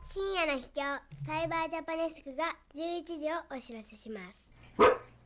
深夜の秘境サイバージャパネスクが11時をお知らせします。